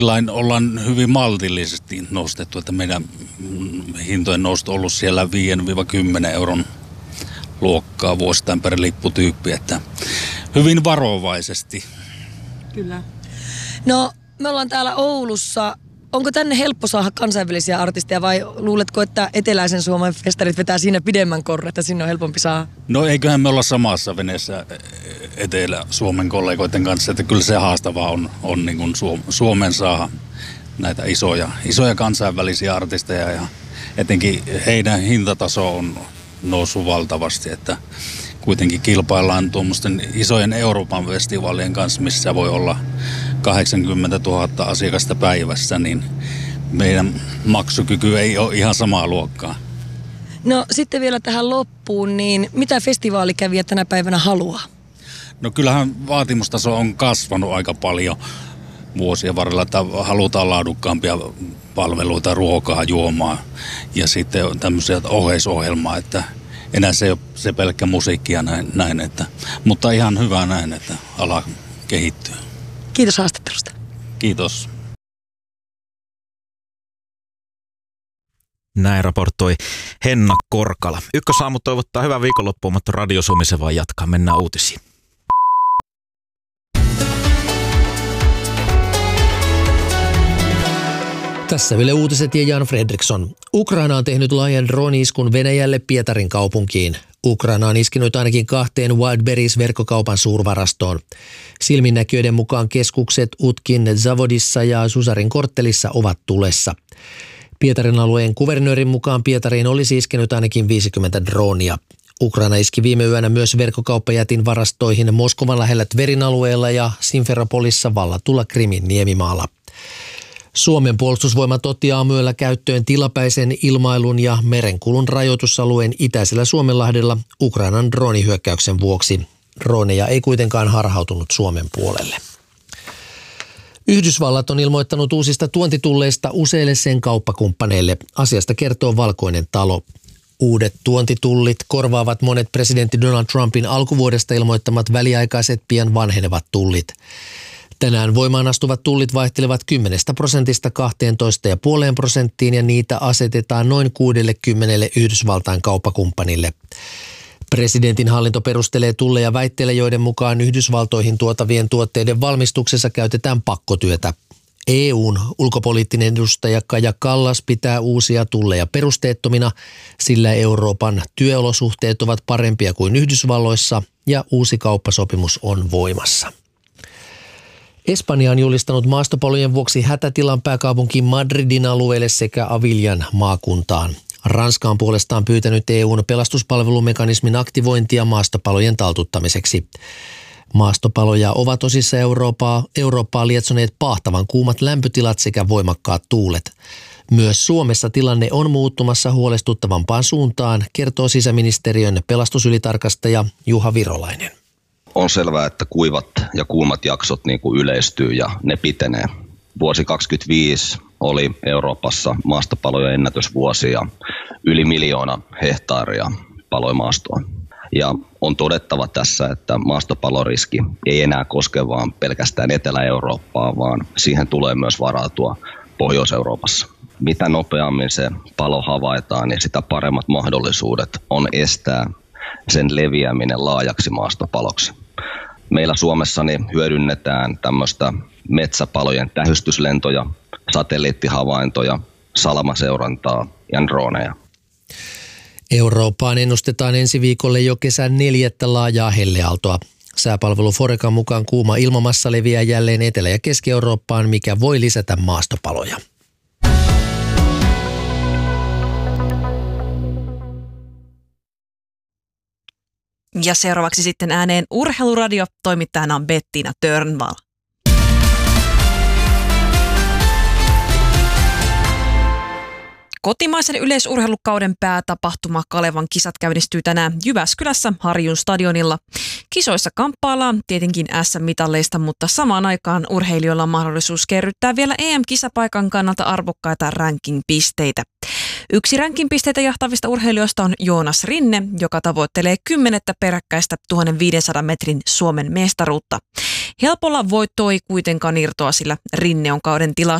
Ollaan hyvin maltillisesti nostettu, että meidän hintojen nosto on ollut siellä 5-10 euron luokkaa vuosittain per lipputyyppi, että hyvin varovaisesti. Kyllä. No, me ollaan täällä Oulussa. Onko tänne helppo saada kansainvälisiä artisteja vai luuletko, että eteläisen Suomen festarit vetää siinä pidemmän korren, että sinne on helpompi saada? No eiköhän me olla samassa veneessä Etelä-Suomen kollegoiden kanssa, että kyllä se haastavaa on niin kuin Suomen saada näitä isoja kansainvälisiä artisteja ja etenkin heidän hintataso on noussut valtavasti, että kuitenkin kilpaillaan tuommoisten isojen Euroopan festivaalien kanssa, missä voi olla 80 000 asiakasta päivässä, niin meidän maksukyky ei ole ihan samaa luokkaa. No sitten vielä tähän loppuun, niin mitä festivaalikävijä tänä päivänä haluaa? No kyllähän vaatimustaso on kasvanut aika paljon vuosien varrella, että halutaan laadukkaampia palveluita, ruokaa, juomaa ja sitten tämmöisiä oheisohjelmaa, että enää se ei ole se pelkkä musiikkia näin mutta ihan hyvä näin, että ala kehittyy. Kiitos haastattelusta. Kiitos. Näin raportoi Henna Korkala. Ykkösaamu toivottaa hyvää viikonloppua, mutta Radio Suomi se vaan jatkaa. Mennään uutisiin. Tässä Yle Uutiset ja Jan Fredriksson. Ukraina on tehnyt laajan drone-iskun Venäjälle Pietarin kaupunkiin. Ukraina on iskenut ainakin 2 Wildberries-verkkokaupan suurvarastoon. Silminnäkijöiden mukaan keskukset Utkin Zavodissa ja Susarin korttelissa ovat tulessa. Pietarin alueen kuvernöörin mukaan Pietariin olisi iskenyt ainakin 50 droonia. Ukraina iski viime yönä myös verkkokauppajätin varastoihin Moskovan lähellä Tverin alueella ja Simferopolissa vallatulla Krimin niemimaalla. Suomen puolustusvoimat otti aamuyöllä käyttöön tilapäisen ilmailun ja merenkulun rajoitusalueen itäisellä Suomenlahdella Ukrainan droonihyökkäyksen vuoksi. Drooneja ei kuitenkaan harhautunut Suomen puolelle. Yhdysvallat on ilmoittanut uusista tuontitulleista useille sen kauppakumppaneille. Asiasta kertoo Valkoinen talo. Uudet tuontitullit korvaavat monet presidentti Donald Trumpin alkuvuodesta ilmoittamat väliaikaiset pian vanhenevat tullit. Tänään voimaan astuvat tullit vaihtelevat 10% 12,5% ja niitä asetetaan noin 60 Yhdysvaltain kauppakumppanille. Presidentin hallinto perustelee tulleja väitteillä, joiden mukaan Yhdysvaltoihin tuotavien tuotteiden valmistuksessa käytetään pakkotyötä. EU:n ulkopoliittinen edustaja Kaja Kallas pitää uusia tulleja perusteettomina, sillä Euroopan työolosuhteet ovat parempia kuin Yhdysvalloissa ja uusi kauppasopimus on voimassa. Espanja on julistanut maastopalojen vuoksi hätätilan pääkaupunki Madridin alueelle sekä Aviljan maakuntaan. Ranska on puolestaan pyytänyt EU:n pelastuspalvelumekanismin aktivointia maastopalojen taltuttamiseksi. Maastopaloja ovat osissa Eurooppaa lietsoneet paahtavan kuumat lämpötilat sekä voimakkaat tuulet. Myös Suomessa tilanne on muuttumassa huolestuttavampaan suuntaan, kertoo sisäministeriön pelastusylitarkastaja Juha Virolainen. On selvää, että kuivat ja kuumat jaksot niin kuin yleistyy ja ne pitenee. Vuosi 2025 oli Euroopassa maastopalojen ennätysvuosi ja yli 1 miljoona hehtaaria paloi maastoa. Ja on todettava tässä, että maastopaloriski ei enää koske vaan pelkästään Etelä-Eurooppaa, vaan siihen tulee myös varautua Pohjois-Euroopassa. Mitä nopeammin se palo havaitaan, niin sitä paremmat mahdollisuudet on estää sen leviäminen laajaksi maastopaloksi. Meillä Suomessa hyödynnetään tämmöistä metsäpalojen tähystyslentoja, satelliittihavaintoja, salamaseurantaa ja droneja. Eurooppaan ennustetaan ensi viikolle jo kesän 4. laajaa helleaaltoa. Sääpalvelu Forecan mukaan kuuma ilmamassa leviää jälleen Etelä- ja Keski-Eurooppaan, mikä voi lisätä maastopaloja. Ja seuraavaksi sitten ääneen Urheiluradio, toimittajana on Bettina Törnvall. Kotimaisen yleisurheilukauden päätapahtuma Kalevan kisat käynnistyy tänään Jyväskylässä Harjun stadionilla. Kisoissa kamppaillaan tietenkin SM-mitalleista, mutta samaan aikaan urheilijoilla on mahdollisuus kerryttää vielä EM-kisapaikan kannalta arvokkaita ranking-pisteitä. Yksi ranking-pisteitä jahtavista urheilijoista on Joonas Rinne, joka tavoittelee 10. peräkkäistä 1500 metrin Suomen mestaruutta. Helpolla voitto ei kuitenkaan irtoa, sillä Rinne on kauden